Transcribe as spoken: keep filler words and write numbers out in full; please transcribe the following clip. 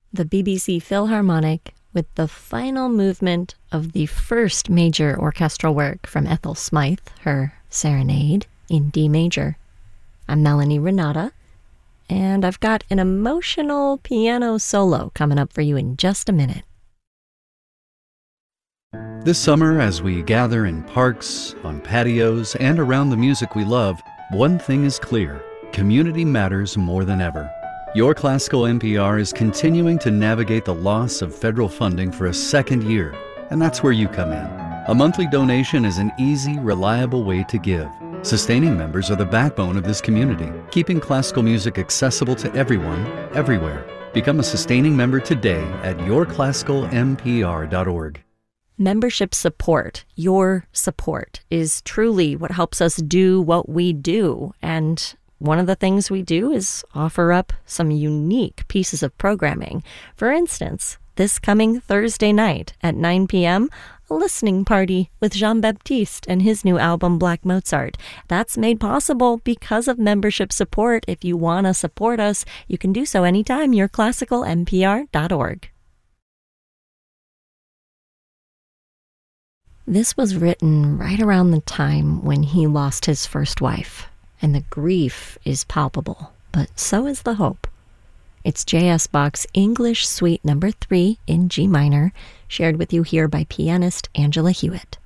the B B C Philharmonic with the final movement of the first major orchestral work from Ethel Smythe, her Serenade in D major. I'm Melanie Renata, and I've got an emotional piano solo coming up for you in just a minute. This summer, as we gather in parks, on patios, and around the music we love, one thing is clear: community matters more than ever. Your Classical N P R is continuing to navigate the loss of federal funding for a second year, and that's where you come in. A monthly donation is an easy, reliable way to give. Sustaining members are the backbone of this community, keeping classical music accessible to everyone, everywhere. Become a sustaining member today at your classical n p r dot org. Membership support, your support, is truly what helps us do what we do. And one of the things we do is offer up some unique pieces of programming. For instance, this coming Thursday night at nine p.m., a listening party with Jean-Baptiste and his new album, Black Mozart. That's made possible because of membership support. If you want to support us, you can do so anytime. your classical n p r dot org. This was written right around the time when he lost his first wife, and the grief is palpable, but so is the hope. It's J S. Bach's English Suite Number three in G minor, shared with you here by pianist Angela Hewitt.